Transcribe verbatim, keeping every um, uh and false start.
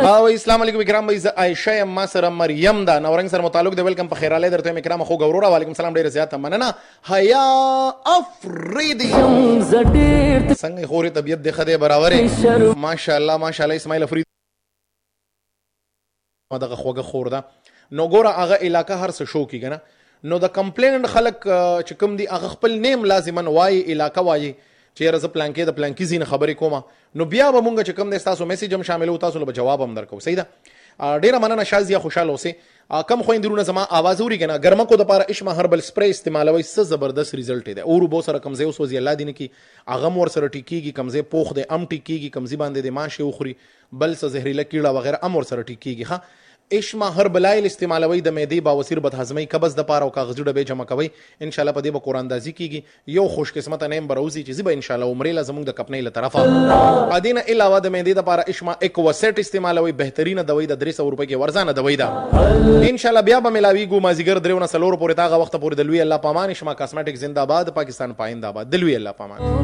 او اسلام علیکم کرام بھائی عائشہ ما سره مریم دا نورنګ سره متعلق دی ویلکم په خیر علی درته کرام خو ګورورا وعلیکم السلام ډیر زیات مننه حیا افریدی څنګه خوري طبیعت د خدای برابر ماشاءالله ماشاءالله اسماعیل افریدی دغه خوګه خور دا نو ګوره هغه علاقہ هر څه شو کیږي نه نو د کمپلینټ خلک چې کوم دی هغه خپل نیم لازما وای علاقہ وای چې راز پلان کې د پلان کې زین خبرې کومه نو بیا به مونږ چې کوم د تاسو میسج هم شامل تاسو له جواب هم درکو صحیح ده ډیره مننه شازیه خوشاله اوسه کم خويندرونه زما आवाज اوري کنه ګرمه کو د پاره اشما هربل سپری استعمالوي څه زبردست ریزلټ دی اور بو سره کمزې اوس وزي الله دین کی اغه مور سره ټیکيږي کمزې پوخ دی ام ټیکيږي کمزې باندې د ماشه اوخري بل څه زهريله کیړه وغیرہ امور سره ټیکيږي ها اشما هربلایل استعمالوي د معدې باوسیر بد هضمي قبض د پاره او کاغذ ډبه جمع کوي ان شاء الله په دې به قران دازي کیږي یو خوش قسمت نیم بروزي چې زیبه ان شاء الله عمره لازم د کپنې له طرفه ادینه علاوه د معدې د پاره اشما اکوسټ استعمالوي بهترینه دوی د درې سوه روپۍ کې ورزانه دوی ده ان شاء الله بیا به ملاوي ګو مازیګر درونه سلور پورې تاغه وخت پورې د لوی الله پامان اشما کاسمیټک زنده باد پاکستان پاینده باد د لوی الله پامان